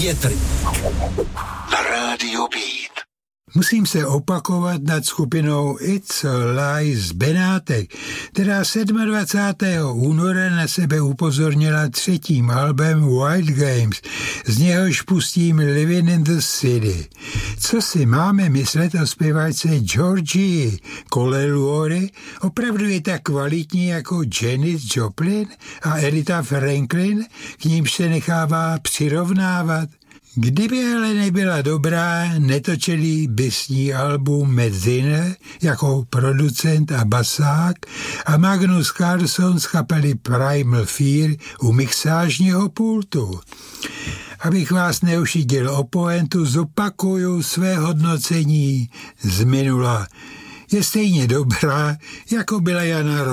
větry. Radio Beat. Musím se opakovat nad skupinou It's a Lie z Benátek, která 27. února na sebe upozornila třetím albem Wild Games, z něhož pustím Living in the City. Co si máme myslet o zpěvačce Georgie Coleluore? Opravdu je tak kvalitní jako Janis Joplin a Aretha Franklin, k nímž se nechává přirovnávat? Kdyby ale nebyla dobrá, netočili by s ní album Matt Zinner jako producent a basák a Magnus Carlson z kapely Primal Fear u mixážního pultu. Abych vás neušidil o pointu, zopakuju své hodnocení z minula. Je stejně dobrá, jako byla Jana